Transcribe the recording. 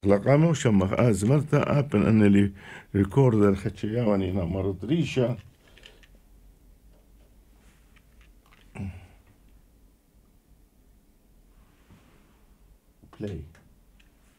لقامو شمخ زمرتا ابن ان لي ريكوردر خدشياواني مرض ريشة بلاي